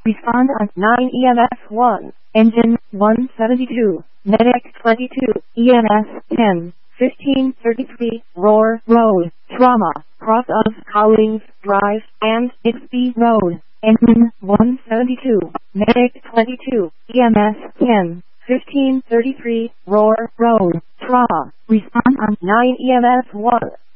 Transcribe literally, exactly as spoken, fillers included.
Respond on nine E M S one, engine one seventy-two, medic twenty-two, E M S ten, fifteen thirty-three, Roar Road, Trauma, cross of Collins Drive, and Bixby Road, engine one seventy-two, medic twenty-two, E M S ten, fifteen thirty-three, Roar Road, Trauma. Respond on nine E M S one.